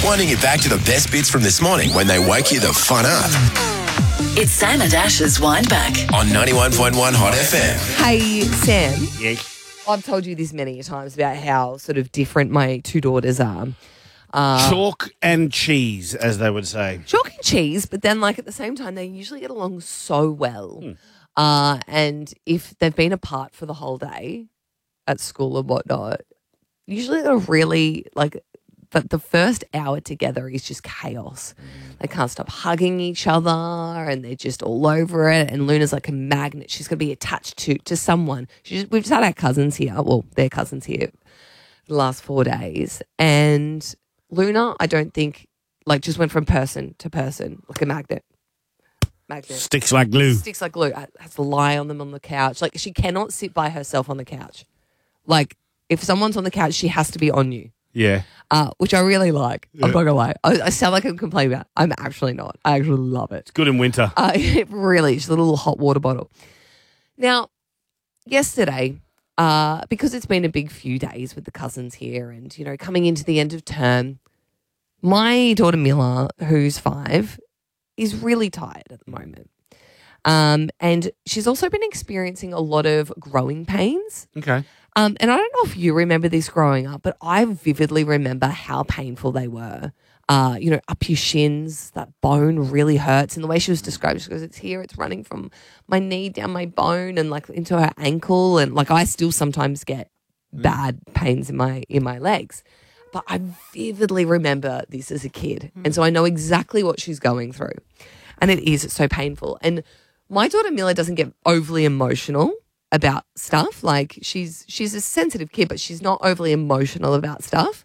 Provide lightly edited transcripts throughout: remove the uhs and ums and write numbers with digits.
Winding it back to the best bits from this morning when they woke you the fun up. It's Sam and Ash's Wind Back. On 91.1 Hot FM. Hey, Sam. Yes. I've told you this many times about how sort of different my two daughters are. Chalk and cheese, as they would say. Chalk and cheese, but then like at the same time, they usually get along so well. And if they've been apart for the whole day at school and whatnot, usually they're really like, but the first hour together is just chaos. They can't stop hugging each other and they're just all over it. And Luna's like a magnet. She's going to be attached to someone. We've just had our cousins here. Well, their cousins here the last 4 days. And Luna, I don't think, like just went from person to person like a magnet. Sticks like glue. Sticks like glue. Has to lie on them on the couch. Like she cannot sit by herself on the couch. Like if someone's on the couch, she has to be on you. Yeah. Which I really like. I'm not gonna lie. I sound like I'm complaining about it. I'm actually not. I actually love it. It's good in winter. It really is. A little hot water bottle. Now, yesterday, because it's been a big few days with the cousins here and, you know, coming into the end of term, my daughter Mila, who's 5, is really tired at the moment. And she's also been experiencing a lot of growing pains. Okay. And I don't know if you remember this growing up, but I vividly remember how painful they were. You know, up your shins, that bone really hurts. And the way she was described, she goes, it's here, it's running from my knee down my bone and like into her ankle. And like I still sometimes get bad pains in my legs. But I vividly remember this as a kid. And so I know exactly what she's going through. And it is so painful. And my daughter Mila doesn't get overly emotional about stuff. Like she's a sensitive kid, but she's not overly emotional about stuff.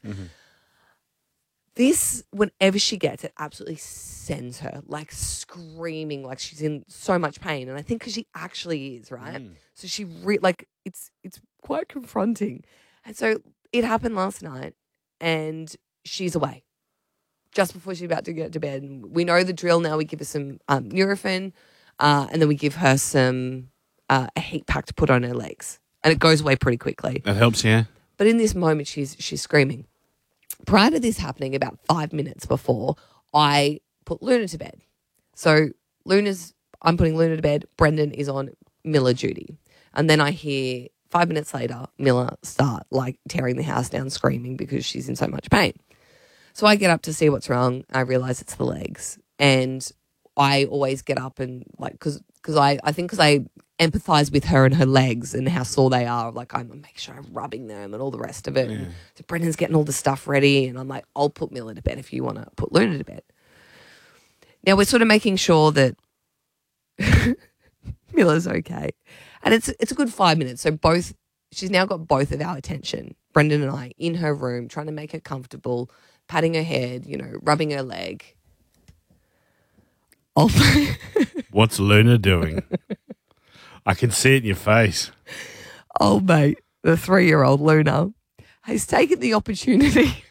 This, whenever she gets it, absolutely sends her like screaming, like she's in so much pain. And I think because she actually is, right? So she like it's quite confronting. And so it happened last night, and she's away just before she's about to get to bed. And we know the drill now. We give her some Nurofen, and then we give her some a heat pack to put on her legs, and it goes away pretty quickly. That helps, yeah. But in this moment, she's screaming. Prior to this happening, about 5 minutes before, I put Luna to bed. So I'm putting Luna to bed. Brendan is on Miller duty. And then I hear 5 minutes later, Miller start like tearing the house down, screaming because she's in so much pain. So I get up to see what's wrong. I realize it's the legs. And I always get up and like, because I empathize with her and her legs and how sore they are. Like I'm make sure I'm rubbing them and all the rest of it. Yeah. So Brendan's getting all the stuff ready and I'm like, I'll put Mila to bed if you want to put Luna to bed. Now we're sort of making sure that Mila's okay. And it's a good 5 minutes. So she's now got both of our attention, Brendan and I, in her room, trying to make her comfortable, patting her head, you know, rubbing her leg. What's Luna doing? I can see it in your face. Oh, mate, the 3-year-old Luna has taken the opportunity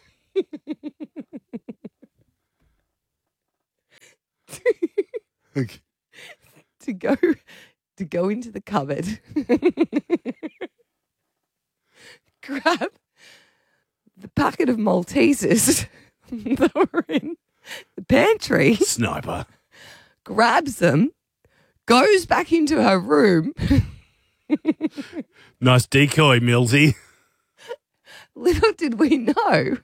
to go into the cupboard, grab the packet of Maltesers that were in the pantry. Sniper. Grabs them, goes back into her room. Nice decoy, Millsy. Little did we know